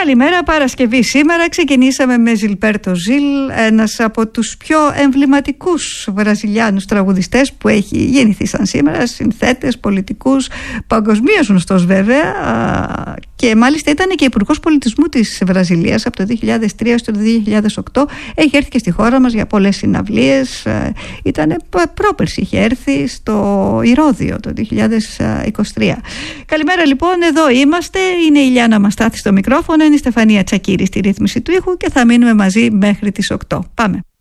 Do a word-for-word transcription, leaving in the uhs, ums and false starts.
Καλημέρα, Παρασκευή σήμερα. Ξεκινήσαμε με Ζιλμπέρτο Ζιλ, ένας από τους πιο εμβληματικούς βραζιλιάνους τραγουδιστές που έχει γεννηθεί σαν σήμερα, συνθέτες, πολιτικούς, παγκοσμίως γνωστός βέβαια, και μάλιστα ήταν και υπουργός πολιτισμού της Βραζιλίας από το δύο χιλιάδες τρία στο δύο χιλιάδες οκτώ. Έχει έρθει και στη χώρα μας για πολλές συναυλίες. Ήταν πρόπερση, είχε έρθει στο Ηρώδειο το δύο χιλιάδες είκοσι τρία. Καλημέρα λοιπόν, εδώ είμαστε. Είναι η Ιλιάνα Μαστάθη στο μικρόφωνο, είναι η Στεφανία Τσακύρη στη ρύθμιση του ήχου και θα μείνουμε μαζί μέχρι τις οκτώ. Πάμε.